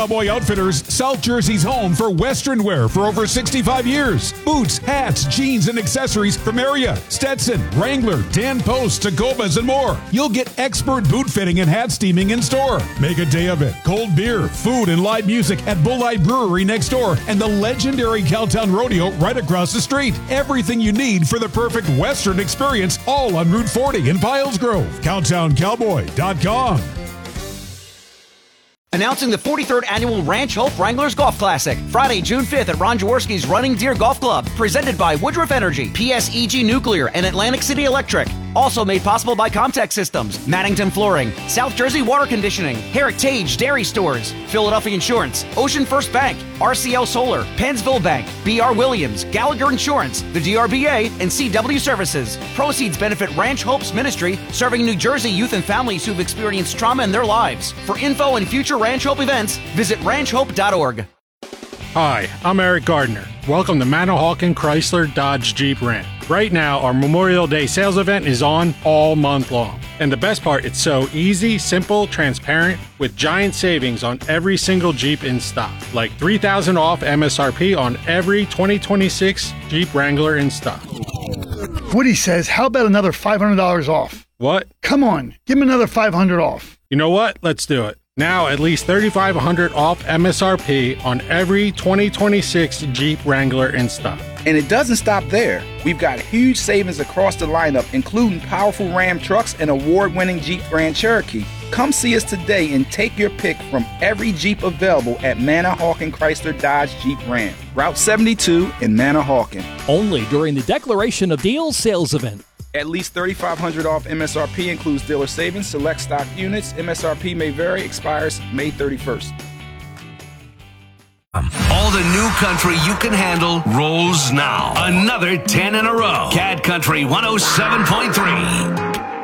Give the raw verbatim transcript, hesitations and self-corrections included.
Cowboy Outfitters, South Jersey's home for Western wear for over sixty-five years. Boots, hats, jeans, and accessories from Area, Stetson, Wrangler, Dan Post, Tacobas, and more. You'll get expert boot fitting and hat steaming in store. Make a day of it. Cold beer, food, and live music at Bulleye Brewery next door and the legendary Cowtown Rodeo right across the street. Everything you need for the perfect Western experience, all on Route forty in Piles Grove. Cowtown Cowboy dot com. Announcing the forty-third Annual Ranch Hope Wranglers Golf Classic, Friday, June fifth at Ron Jaworski's Running Deer Golf Club, presented by Woodruff Energy, P S E G Nuclear, and Atlantic City Electric. Also made possible by Comtech Systems, Maddington Flooring, South Jersey Water Conditioning, Heritage Dairy Stores, Philadelphia Insurance, Ocean First Bank, R C L Solar, Pennsville Bank, B R Williams, Gallagher Insurance, the D R B A, and C W Services. Proceeds benefit Ranch Hope's ministry, serving New Jersey youth and families who've experienced trauma in their lives. For info and future Ranch Hope events, visit ranch hope dot org. Hi, I'm Eric Gardner. Welcome to Manahawkin Chrysler Dodge Jeep Ram. Right now, our Memorial Day sales event is on all month long. And the best part, it's so easy, simple, transparent, with giant savings on every single Jeep in stock. Like three thousand dollars off M S R P on every twenty twenty-six Jeep Wrangler in stock. Woody says, how about another five hundred dollars off? What? Come on, give him another five hundred dollars off. You know what? Let's do it. Now at least thirty-five hundred dollars off M S R P on every twenty twenty-six Jeep Wrangler in stock. And it doesn't stop there. We've got huge savings across the lineup, including powerful Ram trucks and award-winning Jeep Grand Cherokee. Come see us today and take your pick from every Jeep available at Manahawkin Chrysler Dodge Jeep Ram, Route seventy-two in Manahawkin. Only during the Declaration of Deals sales event. At least thirty-five hundred dollars off M S R P includes dealer savings, select stock units. M S R P may vary, expires May thirty-first. All the new country you can handle rolls now. Another ten in a row. Cat Country one oh seven point three.